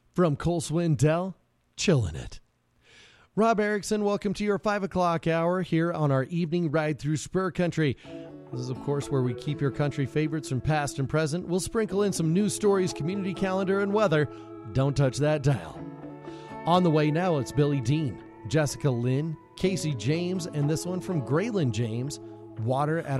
From Cole Swindell, chillin' it. Rob Erickson, welcome to your 5 o'clock hour here on our evening ride through Spur Country. This is, of course, where we keep your country favorites from past and present. We'll sprinkle in some news stories, community calendar, and weather. Don't touch that dial. On the way now, it's Billy Dean, Jessica Lynn, Casey James, and this one from Graylin James, Water at a